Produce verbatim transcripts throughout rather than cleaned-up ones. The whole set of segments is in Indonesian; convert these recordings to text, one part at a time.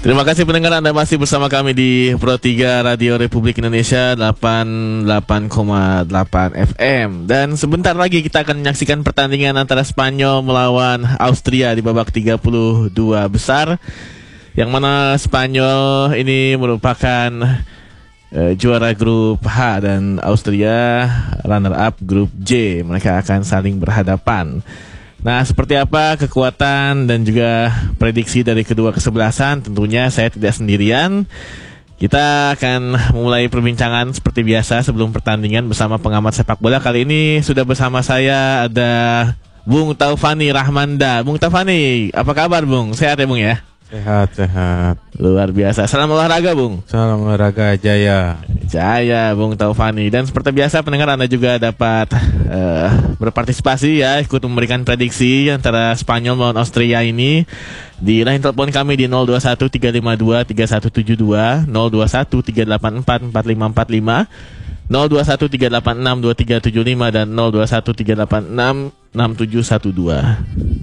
Terima kasih pendengar, Anda masih bersama kami di Pro tiga Radio Republik Indonesia delapan puluh delapan koma delapan F M. Dan sebentar lagi kita akan menyaksikan pertandingan antara Spanyol melawan Austria di babak tiga puluh dua besar, yang mana Spanyol ini merupakan uh, juara grup H dan Austria runner up grup J. Mereka akan saling berhadapan. Nah, seperti apa kekuatan dan juga prediksi dari kedua kesebelasan? Tentunya saya tidak sendirian. Kita akan memulai perbincangan seperti biasa sebelum pertandingan bersama pengamat sepak bola. Kali ini sudah bersama saya ada Bung Taufani Rahmanda. Bung Taufani, apa kabar Bung? Sehat ya Bung ya? Sehat, sehat. Luar biasa. Salam olahraga Bung. Salam olahraga Jaya. Jaya Bung Taufani. Dan seperti biasa pendengar, Anda juga dapat uh, berpartisipasi ya, ikut memberikan prediksi antara Spanyol melawan Austria ini di line telepon kami di nol dua satu tiga lima dua tiga satu tujuh dua, nol dua satu tiga delapan empat empat lima empat lima, nol dua satu tiga delapan enam dua tiga tujuh lima dan nol dua satu tiga delapan enam enam tujuh satu dua.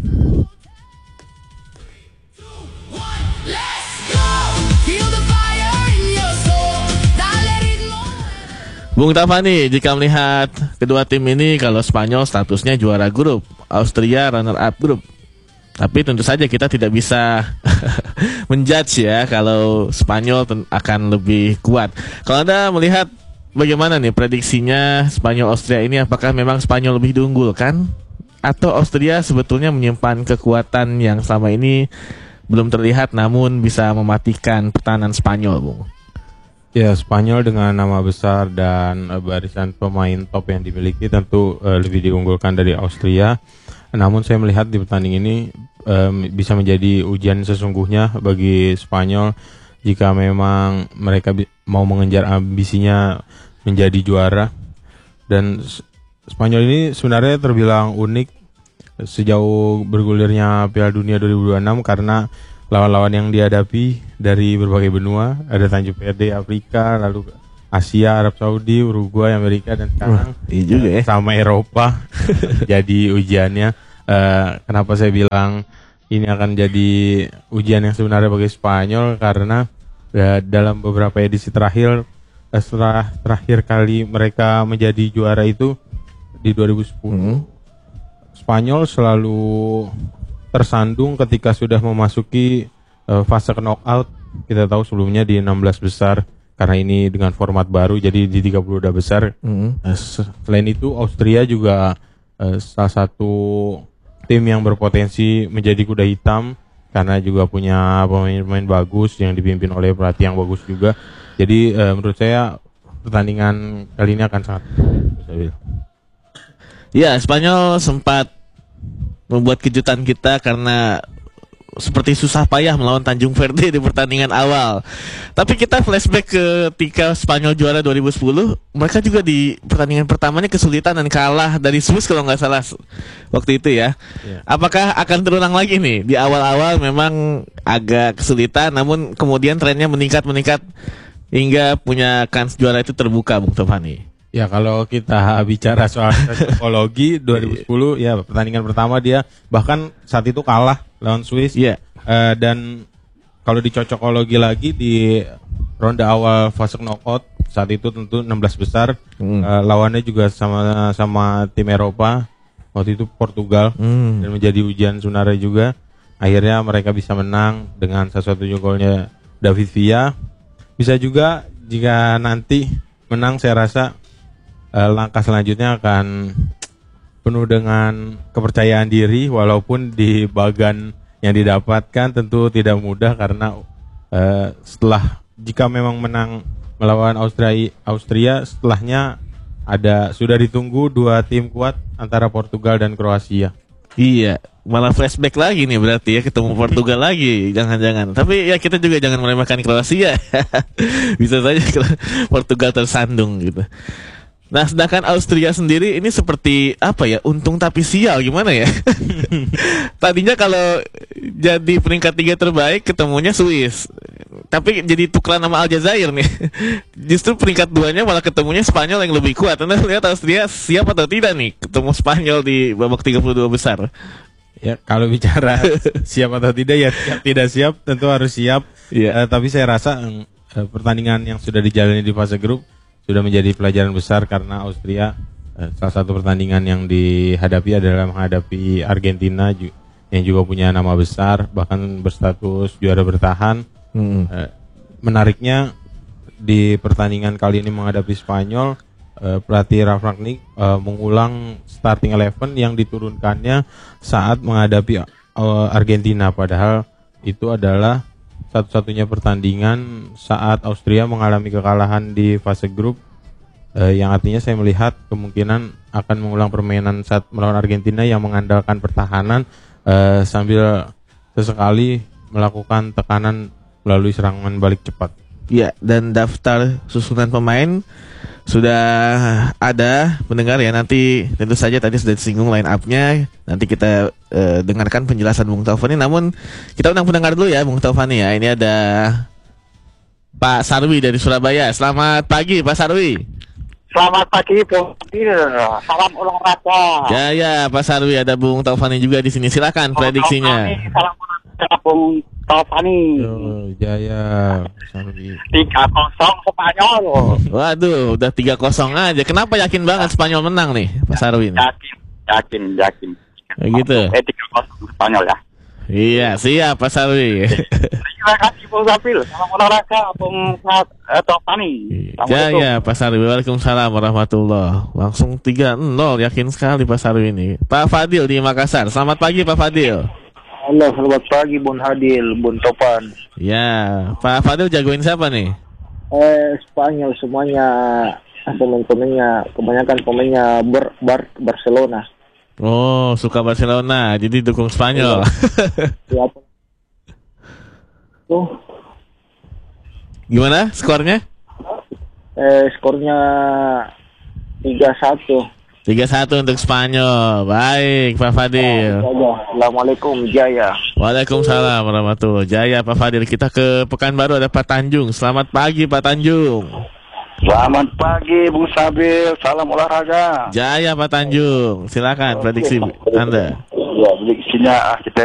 Bung Taufani, jika melihat kedua tim ini, kalau Spanyol statusnya juara grup, Austria runner up grup. Tapi tentu saja kita tidak bisa menjudge ya kalau Spanyol akan lebih kuat. Kalau Anda melihat bagaimana nih prediksinya Spanyol Austria ini, apakah memang Spanyol lebih diunggulkan atau Austria sebetulnya menyimpan kekuatan yang selama ini belum terlihat namun bisa mematikan pertahanan Spanyol, Bung? Ya, Spanyol dengan nama besar dan uh, barisan pemain top yang dimiliki tentu uh, lebih diunggulkan dari Austria. Namun saya melihat di pertandingan ini um, bisa menjadi ujian sesungguhnya bagi Spanyol jika memang mereka bi- mau mengejar ambisinya menjadi juara. Dan Spanyol ini sebenarnya terbilang unik sejauh bergulirnya Piala Dunia dua ribu dua puluh enam karena lawan-lawan yang dihadapi dari berbagai benua, ada Tanjung Priok, Afrika, lalu Asia, Arab Saudi, Uruguay, Amerika, dan sekarang uh, iya juga ya, sama Eropa. Jadi ujiannya, uh, kenapa saya bilang ini akan jadi ujian yang sebenarnya bagi Spanyol, karena uh, dalam beberapa edisi terakhir, uh, setelah terakhir kali mereka menjadi juara itu di dua ribu sepuluh, hmm. Spanyol selalu tersandung ketika sudah memasuki uh, fase knockout. Kita tahu sebelumnya di enam belas besar, karena ini dengan format baru jadi di tiga puluh dua besar. Mm-hmm. uh, Selain itu Austria juga uh, salah satu tim yang berpotensi menjadi kuda hitam karena juga punya pemain-pemain bagus yang dipimpin oleh pelatih yang bagus juga. Jadi uh, menurut saya pertandingan kali ini akan sangat stabil. Ya, Spanyol sempat membuat kejutan kita karena seperti susah payah melawan Tanjung Verde di pertandingan awal. Tapi kita flashback ketika Spanyol juara dua ribu sepuluh, mereka juga di pertandingan pertamanya kesulitan dan kalah dari Swiss kalau nggak salah waktu itu ya. Yeah. Apakah akan terulang lagi nih? Di awal-awal memang agak kesulitan, namun kemudian trennya meningkat-meningkat hingga punya kans juara itu terbuka, Bung Taufani. Ya, kalau kita bicara soal psikologi dua ribu sepuluh, ya pertandingan pertama dia bahkan saat itu kalah lawan Swiss. Iya. Yeah. Uh, dan kalau dicocokologi lagi di ronde awal fase knockout, saat itu tentu enam belas besar. Mm. Uh, lawannya juga sama sama tim Eropa, waktu itu Portugal, mm. dan menjadi ujian sebenarnya juga. Akhirnya mereka bisa menang dengan salah satunya golnya David Villa. Bisa juga jika nanti menang, saya rasa Uh, langkah selanjutnya akan penuh dengan kepercayaan diri, walaupun di bagan yang didapatkan tentu tidak mudah karena uh, setelah jika memang menang melawan Austria, Austria setelahnya ada sudah ditunggu dua tim kuat antara Portugal dan Kroasia. Iya, malah flashback lagi nih berarti ya, ketemu Portugal lagi, jangan-jangan. Tapi ya kita juga jangan meremehkan Kroasia. Bisa saja Portugal tersandung gitu. Nah, sedangkan Austria sendiri ini seperti apa ya, untung tapi sial gimana ya. Tadinya kalau jadi peringkat tiga terbaik ketemunya Swiss, tapi jadi tukeran sama Aljazair nih. Justru peringkat duanya malah ketemunya Spanyol yang lebih kuat. Anda lihat Austria siap atau tidak nih ketemu Spanyol di babak tiga puluh dua besar? Ya kalau bicara siap atau tidak ya siap, tidak siap tentu harus siap. Iya. Eh, tapi saya rasa eh, pertandingan yang sudah dijalani di fase grup sudah menjadi pelajaran besar karena Austria eh, salah satu pertandingan yang dihadapi adalah menghadapi Argentina ju- yang juga punya nama besar bahkan berstatus juara bertahan. Hmm. Eh, menariknya di pertandingan kali ini menghadapi Spanyol, eh, pelatih Ralf Rangnick eh, mengulang starting eleven yang diturunkannya saat menghadapi eh, Argentina, padahal itu adalah satu-satunya pertandingan saat Austria mengalami kekalahan di fase grup, eh, yang artinya saya melihat kemungkinan akan mengulang permainan saat melawan Argentina yang mengandalkan pertahanan eh, sambil sesekali melakukan tekanan melalui serangan balik cepat. Ya, dan daftar susunan pemain sudah ada pendengar ya. Nanti tentu saja tadi sudah disinggung line up-nya. Nanti kita eh, dengarkan penjelasan Bung Taufani. Namun kita undang pendengar dulu ya Bung Taufani ya. Ini ada Pak Sarwi dari Surabaya. Selamat pagi Pak Sarwi. Selamat pagi, Bung Fadil. Salam olahraga. Ya ya Pak Sarwi, ada Bung Taufani juga di sini. Silakan prediksinya. Salam olahraga, Bung Taufani. Oh, Jaya Sarwi. tiga kosong Spanyol. Waduh, udah tiga kosong aja. Kenapa yakin banget Spanyol menang nih Pak Sarwi? Yakin, yakin, yakin. Kayak gitu. Eh, tiga kosong Spanyol ya. Iya, siap Pak Sarwi. Terima kasih, Bung Fadil. Salam olahraga, Bung eh, Taufani. Ya ya Pak Sarwi. Waalaikumsalam warahmatullah. Langsung tiga nol, yakin sekali Pak Sarwi ini. Pak Fadil di Makassar. Selamat pagi Pak Fadil. Halo, selamat pagi Bun Hadil, Bun Topan. Ya, Pak Fadil jagoin siapa nih? Eh, Spanyol semuanya, pemain-pemainnya, kebanyakan pemainnya ber, bar, Barcelona. Oh, suka Barcelona, jadi dukung Spanyol. Siapa? Tuh, Gimana skornya? eh, skornya tiga satu. tiga satu untuk Spanyol. Baik, Pak Fadil. Assalamualaikum, Jaya. Waalaikumsalam warahmatullahi. Jaya Pak Fadil. Kita ke Pekanbaru, ada Pak Tanjung. Selamat pagi Pak Tanjung. Selamat pagi, Bung Sabil. Salam olahraga. Jaya Pak Tanjung. Silakan prediksi Anda. Ya, prediksinya kita